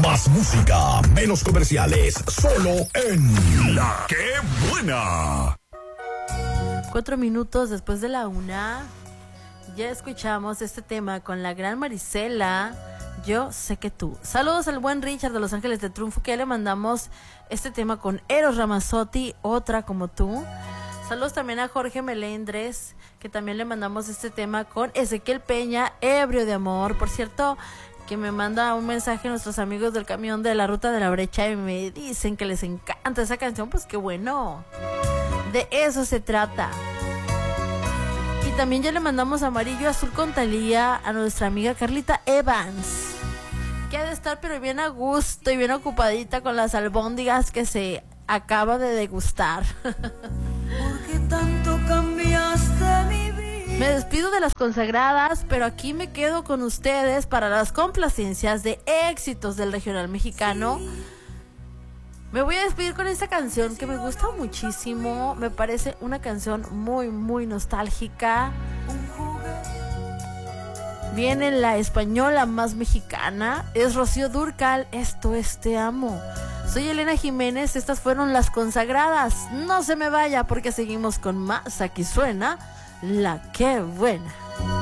Más música, menos comerciales, solo en La Que Buena. 4 minutos después de la 1, ya escuchamos este tema con la gran Marisela, Yo Sé Que Tú. Saludos al buen Richard de Los Ángeles de Triunfo, que ya le mandamos este tema con Eros Ramazzotti, Otra Como Tú. Saludos también a Jorge Melendres, que también le mandamos este tema con Ezequiel Peña, Ebrio de Amor. Por cierto, que me manda un mensaje a nuestros amigos del camión de la Ruta de la Brecha y me dicen que les encanta esa canción. Pues qué bueno, de eso se trata. Y también ya le mandamos Amarillo Azul con Thalía a nuestra amiga Carlita Evans, que ha de estar pero bien a gusto y bien ocupadita con las albóndigas que se acaba de degustar. Porque tanto cambiaste mi vida. Me despido de las consagradas, pero aquí me quedo con ustedes para las complacencias de éxitos del regional mexicano. Me voy a despedir con esta canción que me gusta muchísimo. Me parece una canción muy, muy nostálgica. Viene la española más mexicana. Es Rocío Dúrcal. Esto es Te Amo. Soy Elena Jiménez. Estas fueron las consagradas. No se me vaya porque seguimos con más. Aquí suena La Que Buena.